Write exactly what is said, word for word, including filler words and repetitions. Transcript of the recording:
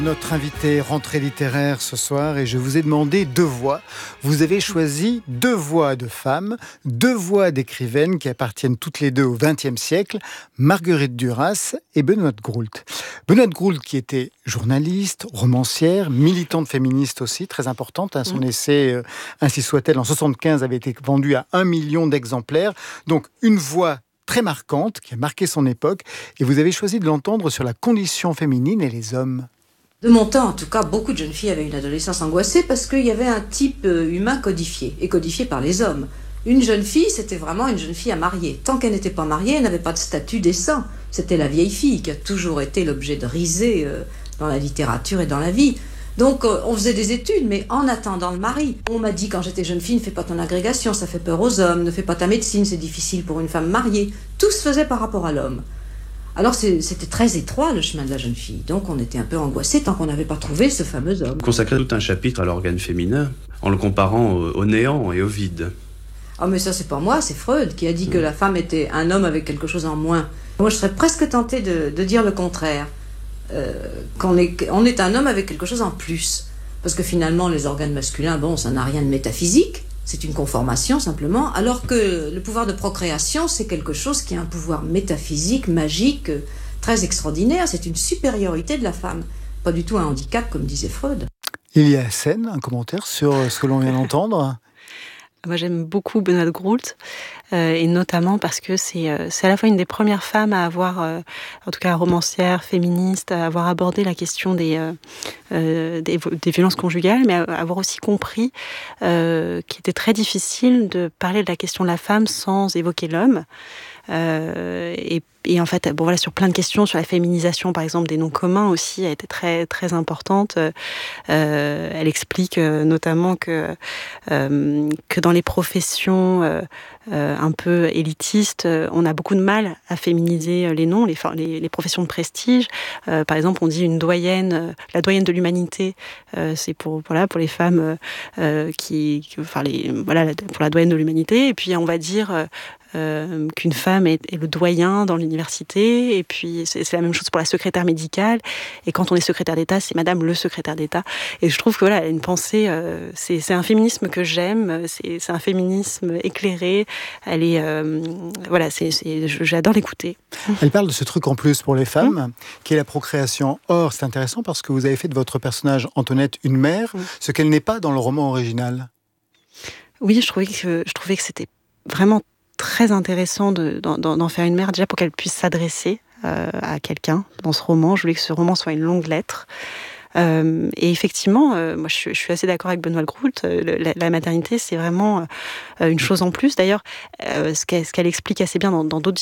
Notre invité rentrée littéraire ce soir et je vous ai demandé deux voix. Vous avez choisi deux voix de femmes, deux voix d'écrivaines qui appartiennent toutes les deux au vingtième siècle, Marguerite Duras et Benoît de Groult. Benoît de Groult qui était journaliste, romancière, militante féministe aussi, très importante. Hein, son mmh. essai euh, « Ainsi soit-elle » en soixante-quinze avait été vendu à un million d'exemplaires. Donc une voix très marquante qui a marqué son époque et vous avez choisi de l'entendre sur la condition féminine et les hommes. De mon temps, en tout cas, beaucoup de jeunes filles avaient une adolescence angoissée parce qu'il y avait un type humain codifié, et codifié par les hommes. Une jeune fille, c'était vraiment une jeune fille à marier. Tant qu'elle n'était pas mariée, elle n'avait pas de statut décent. C'était la vieille fille qui a toujours été l'objet de risées euh, dans la littérature et dans la vie. Donc, euh, on faisait des études, mais en attendant le mari. On m'a dit quand j'étais jeune fille, ne fais pas ton agrégation, ça fait peur aux hommes, ne fais pas ta médecine, c'est difficile pour une femme mariée. Tout se faisait par rapport à l'homme. Alors c'était très étroit le chemin de la jeune fille, donc on était un peu angoissés tant qu'on n'avait pas trouvé ce fameux homme. Consacrer tout un chapitre à l'organe féminin en le comparant au, au néant et au vide. Ah mais ça c'est pas moi, c'est Freud qui a dit mmh. que la femme était un homme avec quelque chose en moins. Moi je serais presque tentée de, de dire le contraire, euh, qu'on est, on est un homme avec quelque chose en plus. Parce que finalement les organes masculins, bon ça n'a rien de métaphysique. C'est une conformation simplement, alors que le pouvoir de procréation, c'est quelque chose qui a un pouvoir métaphysique, magique, très extraordinaire. C'est une supériorité de la femme, pas du tout un handicap comme disait Freud. Ilia Hassen, un commentaire sur ce que l'on vient d'entendre ? Moi, j'aime beaucoup Benoît de Groult, euh, et notamment parce que c'est, euh, c'est à la fois une des premières femmes à avoir, euh, en tout cas romancière, féministe, à avoir abordé la question des, euh, euh, des, des violences conjugales, mais à avoir aussi compris euh, qu'il était très difficile de parler de la question de la femme sans évoquer l'homme. Euh, et, et en fait, bon voilà, sur plein de questions, sur la féminisation, par exemple, des noms communs aussi, a été très très importante. Euh, elle explique euh, notamment que euh, que dans les professions euh, euh, un peu élitistes, euh, on a beaucoup de mal à féminiser les noms, les les, les professions de prestige. Euh, par exemple, on dit une doyenne, euh, la doyenne de l'humanité, euh, c'est pour voilà pour les femmes euh, qui, enfin les voilà pour la doyenne de l'humanité. Et puis on va dire euh, Euh, qu'une femme est, est le doyen dans l'université, et puis c'est, c'est la même chose pour la secrétaire médicale, et quand on est secrétaire d'État, c'est madame le secrétaire d'État. Et je trouve que voilà, elle a une pensée, euh, c'est, c'est un féminisme que j'aime, c'est, c'est un féminisme éclairé, elle est, euh, voilà, c'est, c'est, j'adore l'écouter. Elle parle de ce truc en plus pour les femmes, mmh. qui est la procréation. Or, c'est intéressant parce que vous avez fait de votre personnage Antoinette une mère, mmh. ce qu'elle n'est pas dans le roman original. Oui, je trouvais que, je trouvais que c'était vraiment très intéressant de, d'en, d'en faire une mère, déjà pour qu'elle puisse s'adresser euh, à quelqu'un dans ce roman. Je voulais que ce roman soit une longue lettre. Euh, et effectivement, euh, moi je, je suis assez d'accord avec Benoît de Groult, euh, la, la maternité c'est vraiment euh, une chose en plus. D'ailleurs, euh, ce, qu'elle, ce qu'elle explique assez bien dans, dans d'autres